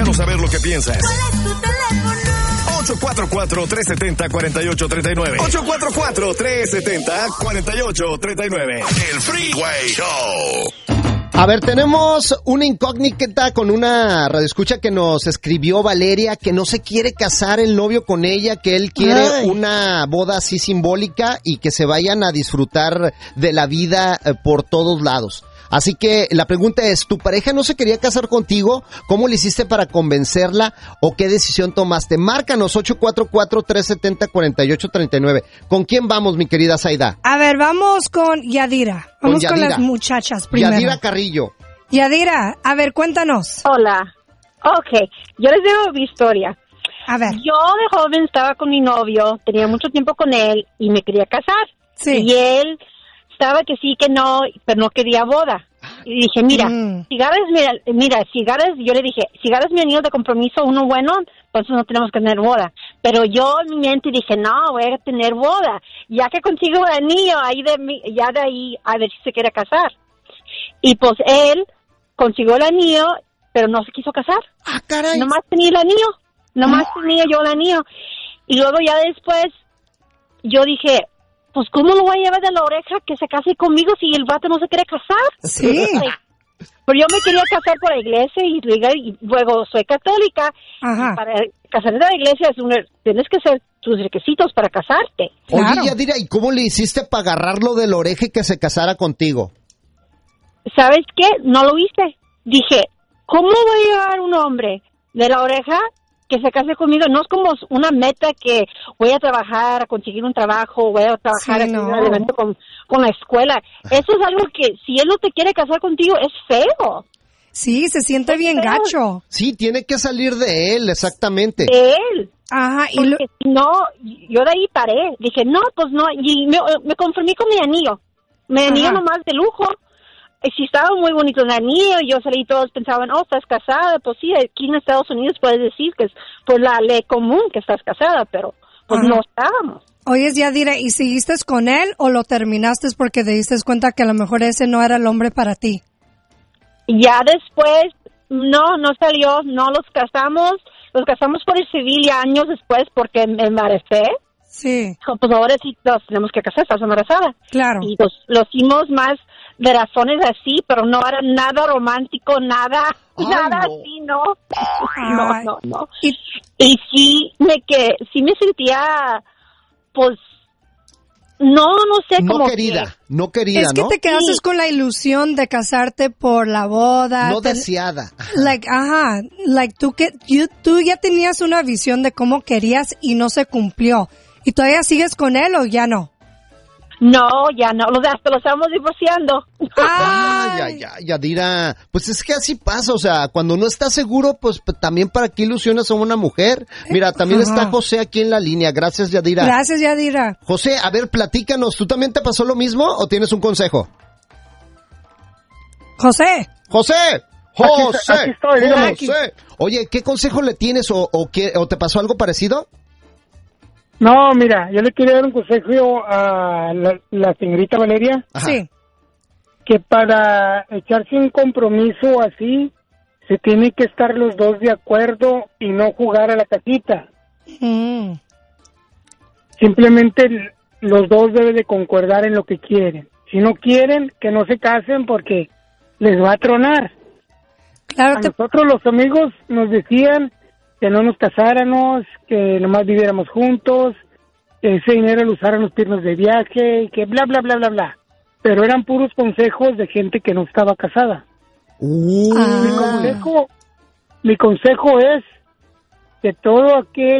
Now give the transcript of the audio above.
Déjanos saber lo que piensas. ¿Cuál es tu teléfono? 844-370-4839. 844-370-4839. El Freeway Show. A ver, tenemos una incógnita con una radioescucha que nos escribió Valeria, que no se quiere casar el novio con ella, que él quiere una boda así simbólica y que se vayan a disfrutar de la vida por todos lados. Así que la pregunta es, ¿tu pareja no se quería casar contigo? ¿Cómo le hiciste para convencerla o qué decisión tomaste? Márcanos 844-370-4839. ¿Con quién vamos, mi querida Zaida? A ver, vamos con Yadira. Vamos con las muchachas primero. Yadira Carrillo. Yadira, a ver, cuéntanos. Hola. Ok, yo les digo mi historia. A ver. Yo de joven estaba con mi novio, tenía mucho tiempo con él y me quería casar. Sí. Y él estaba que sí, que no, pero no quería boda. Y dije, mira, si agarras, yo le dije, si agarras mi anillo de compromiso, uno bueno, entonces no tenemos que tener boda. Pero yo en mi mente dije, no, voy a tener boda. Ya que consigo el anillo, ya de ahí, a ver si se quiere casar. Y pues él consiguió el anillo, pero no se quiso casar. Ah, caray. Nomás tenía el anillo, tenía yo el anillo. Y luego ya después, yo dije, pues ¿cómo lo voy a llevar de la oreja que se case conmigo si el vato no se quiere casar? Sí. Pero yo me quería casar por la iglesia y luego soy católica. Ajá. Y para casarte de la iglesia tienes que hacer tus requisitos para casarte. Claro. Oye, Yadira, ¿y cómo le hiciste para agarrarlo de la oreja y que se casara contigo? ¿Sabes qué? No lo hice. Dije, ¿cómo voy a llevar un hombre de la oreja que se case conmigo? No es como una meta que voy a trabajar, a conseguir un trabajo, voy a trabajar con la escuela. Eso es algo que si él no te quiere casar contigo es feo. Sí, se siente bien gacho. Sí, tiene que salir de él, exactamente. De él. Ajá. Porque si no, yo de ahí paré. Dije, no, pues no. Y me conformé con mi anillo. Mi anillo nomás de lujo. Y si estaba muy bonito el anillo, yo salí y todos pensaban, oh, estás casada. Pues sí, aquí en Estados Unidos puedes decir que es por la ley común que estás casada, pero pues no estábamos. Oye, Yadira, ¿y seguiste con él o lo terminaste porque te diste cuenta que a lo mejor ese no era el hombre para ti? Ya después, no salió, no los casamos por el civil ya años después porque me embaracé. Sí. Pues ahora sí nos tenemos que casar, estás embarazada. Claro. Y pues lo hicimos más de razones así, pero no era nada romántico, nada así, no. No. Y sí me sentía, pues, no sé cómo. No querida, es que ¿no? te quedaste con la ilusión de casarte por la boda. No deseada. Tú ya tenías una visión de cómo querías y no se cumplió. ¿Y todavía sigues con él o ya no? No, ya no, hasta lo estamos divorciando. Yadira, pues es que así pasa, o sea, cuando no estás seguro, pues también para qué ilusionas a una mujer. Mira, también está José aquí en la línea, gracias Yadira. Gracias Yadira. José, a ver, platícanos, ¿tú también te pasó lo mismo o tienes un consejo? José. Aquí estoy, dígame. José. Oye, ¿qué consejo le tienes o te pasó algo parecido? No, mira, yo le quería dar un consejo a la señorita Valeria. Ajá. Sí. Que para echarse un compromiso así, se tiene que estar los dos de acuerdo y no jugar a la casita. Simplemente los dos deben de concordar en lo que quieren. Si no quieren, que no se casen porque les va a tronar. Claro. A nosotros los amigos nos decían que no nos casáramos, que nomás viviéramos juntos, que ese dinero lo usáramos para irnos de viaje, y que bla, bla, bla, bla, bla. Pero eran puros consejos de gente que no estaba casada. Mi consejo es que todo aquel